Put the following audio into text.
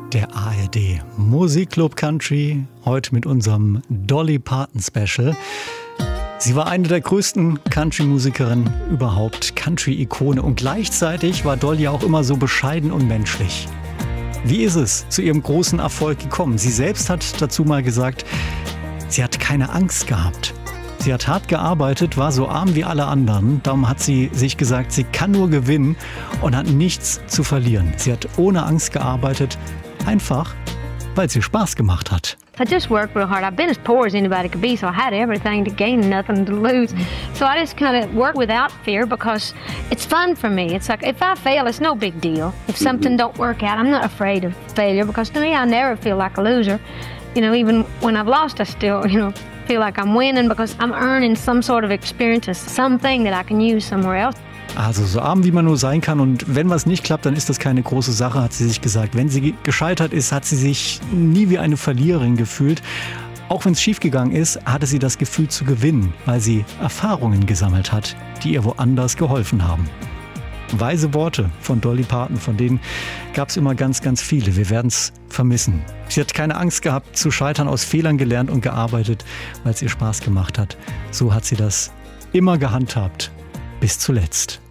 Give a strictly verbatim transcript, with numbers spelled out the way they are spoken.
Der A R D Musikclub Country, heute mit unserem Dolly Parton Special. Sie war eine der größten Country-Musikerinnen überhaupt, Country-Ikone, und gleichzeitig war Dolly auch immer so bescheiden und menschlich. Wie ist es zu ihrem großen Erfolg gekommen? Sie selbst hat dazu mal gesagt, sie hat keine Angst gehabt. Sie hat hart gearbeitet, war so arm wie alle anderen. Darum hat sie sich gesagt, sie kann nur gewinnen und hat nichts zu verlieren. Sie hat ohne Angst gearbeitet, einfach weil sie Spaß gemacht hat. I just worked real hard. I've been as poor as anybody could be, so I had everything to gain and nothing to lose. So I just kind of work without fear because it's fun for me. It's like if I fail, it's no big deal. If something don't work out, I'm not afraid of failure because to me, I never feel like a loser. You know, even when I've lost, I still, you know, feel like I'm winning because I'm earning some sort of experience, something that I can use somewhere else. Also so arm wie man nur sein kann, und wenn was nicht klappt, dann ist das keine große Sache, hat sie sich gesagt. Wenn sie gescheitert ist, hat sie sich nie wie eine Verliererin gefühlt. Auch wenn es schiefgegangen ist, hatte sie das Gefühl zu gewinnen, weil sie Erfahrungen gesammelt hat, die ihr woanders geholfen haben. Weise Worte von Dolly Parton, von denen gab es immer ganz, ganz viele. Wir werden es vermissen. Sie hat keine Angst gehabt zu scheitern, aus Fehlern gelernt und gearbeitet, weil es ihr Spaß gemacht hat. So hat sie das immer gehandhabt. Bis zuletzt.